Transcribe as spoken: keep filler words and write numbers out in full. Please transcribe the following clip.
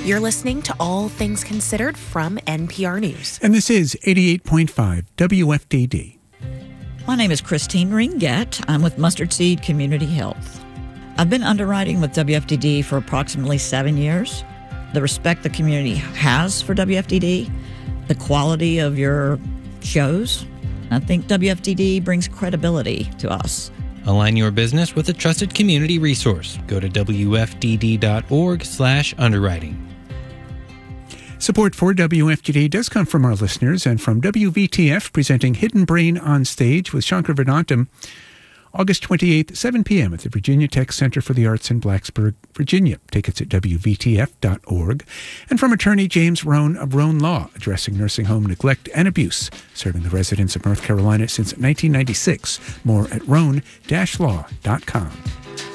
You're listening to All Things Considered from N P R News. And this is eighty-eight point five W F D D. My name is Christine Ringett. I'm with Mustard Seed Community Health. I've been underwriting with W F D D for approximately seven years. The respect the community has for W F D D, the quality of your shows, I think W F D D brings credibility to us. Align your business with a trusted community resource. Go to W F D D dot org slash underwriting. Support for W F D D does come from our listeners and from W V T F presenting Hidden Brain on Stage with Shankar Vedantam, August twenty-eighth, seven p.m. at the Virginia Tech Center for the Arts in Blacksburg, Virginia. Tickets at W V T F dot org. And from attorney James Rohn of Rohn Law, addressing nursing home neglect and abuse, serving the residents of North Carolina since nineteen ninety-six. More at rohn dash law dot com.